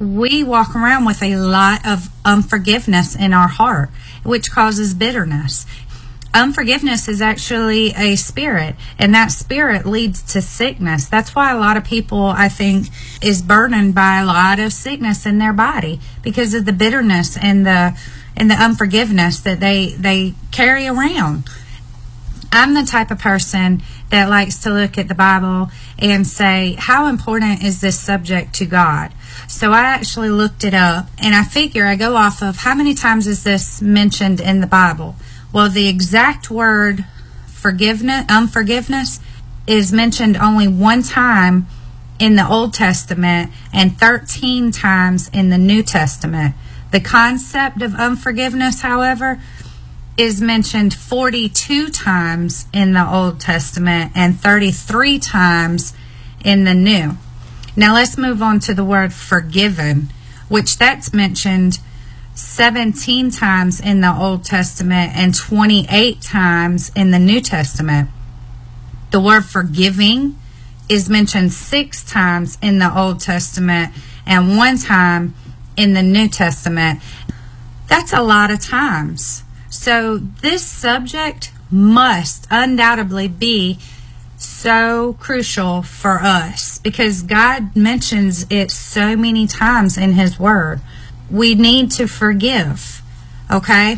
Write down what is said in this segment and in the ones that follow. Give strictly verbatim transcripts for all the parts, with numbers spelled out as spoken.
we walk around with a lot of unforgiveness in our heart, which causes bitterness. Unforgiveness is actually a spirit, and that spirit leads to sickness. That's why a lot of people, I think, is burdened by a lot of sickness in their body, because of the bitterness and the and the unforgiveness that they they carry around. I'm the type of person that likes to look at the Bible and say, how important is this subject to God? So I actually looked it up, and I figure I go off of how many times is this mentioned in the Bible. Well, the exact word forgiveness, unforgiveness is mentioned only one time in the Old Testament and thirteen times in the New Testament. The concept of unforgiveness, however, is mentioned forty-two times in the Old Testament and thirty-three times in the New. Now let's move on to the word forgiven, which that's mentioned seventeen times in the Old Testament and twenty-eight times in the New Testament. The word forgiving is mentioned six times in the Old Testament and one time in the New Testament. That's a lot of times. So this subject must undoubtedly be so crucial for us because God mentions it so many times in His Word. We need to forgive, okay?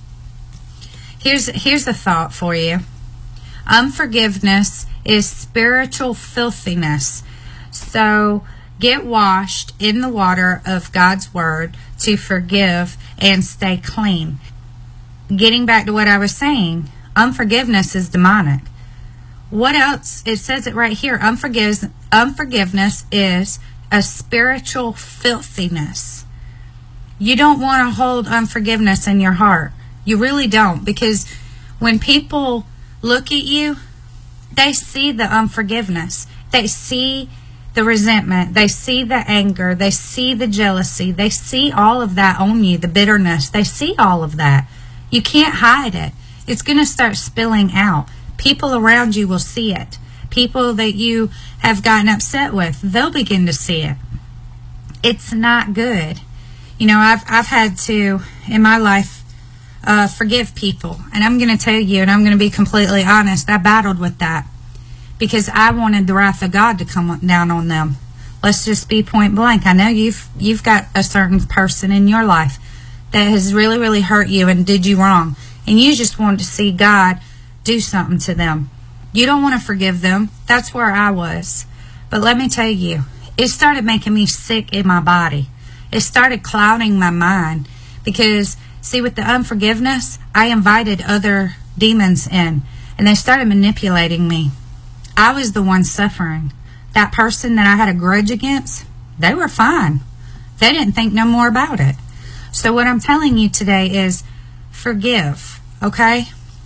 Here's, here's a thought for you. Unforgiveness is spiritual filthiness. So get washed in the water of God's Word to forgive and stay clean. Getting back to what I was saying, unforgiveness is demonic. What else? It says it right here. Unforgiveness, unforgiveness is a spiritual filthiness. You don't want to hold unforgiveness in your heart. You really don't, because when people look at you, they see the unforgiveness. They see the resentment. They see the anger. They see the jealousy. They see all of that on you, the bitterness. They see all of that. You can't hide it. It's going to start spilling out. People around you will see it. People that you have gotten upset with, they'll begin to see it. It's not good. You know, I've I've had to, in my life, uh, forgive people. And I'm going to tell you, and I'm going to be completely honest, I battled with that. Because I wanted the wrath of God to come down on them. Let's just be point blank. I know you've you've got a certain person in your life that has really, really hurt you and did you wrong. And you just want to see God do something to them. You don't want to forgive them. That's where I was. But let me tell you, it started making me sick in my body. It started clouding my mind. Because, see, with the unforgiveness, I invited other demons in. And they started manipulating me. I was the one suffering. That person that I had a grudge against, they were fine. They didn't think no more about it. So what I'm telling you today is forgive, okay?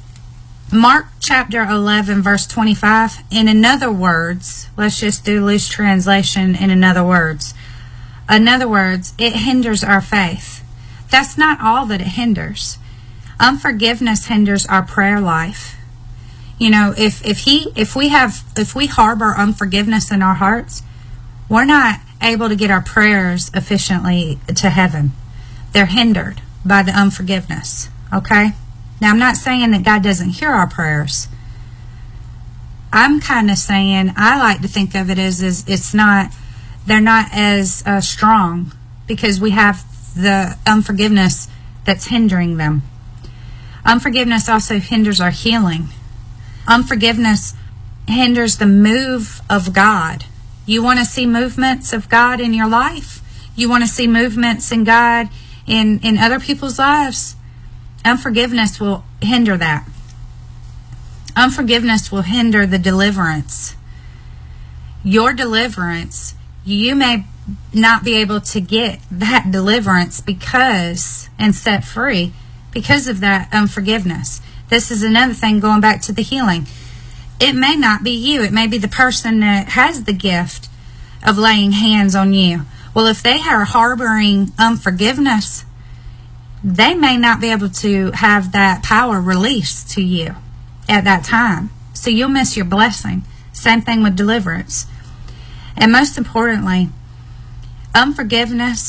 Mark chapter eleven, verse twenty-five. In other words, let's just do loose translation in in other words. In other words, it hinders our faith. That's not all that it hinders. Unforgiveness hinders our prayer life. You know, if, if he if we have if we harbor unforgiveness in our hearts, we're not able to get our prayers efficiently to heaven. They're hindered by the unforgiveness. Okay? Now, I'm not saying that God doesn't hear our prayers. I'm kind of saying, I like to think of it as, as it's not, they're not as uh, strong because we have the unforgiveness that's hindering them. Unforgiveness also hinders our healing. Unforgiveness hinders the move of God. You want to see movements of God in your life? You want to see movements in God in, in other people's lives? Unforgiveness will hinder that. Unforgiveness will hinder the deliverance. Your deliverance, you may not be able to get that deliverance because, and set free, because of that unforgiveness. This is another thing going back to the healing. It may not be you. It may be the person that has the gift of laying hands on you. Well, if they are harboring unforgiveness, they may not be able to have that power released to you at that time. So you'll miss your blessing. Same thing with deliverance. And most importantly, unforgiveness